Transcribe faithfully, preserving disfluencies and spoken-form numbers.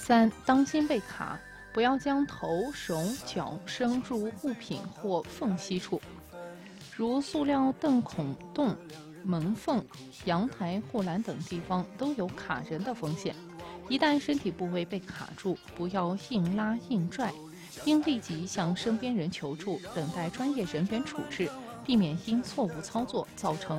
三、当心被卡，不要将头、手、脚伸入物品或缝隙处，如塑料凳孔洞、门缝、阳台、护栏等地方都有卡人的风险。一旦身体部位被卡住，不要硬拉硬拽，应立即向身边人求助，等待专业人员处置，避免因错误操作造成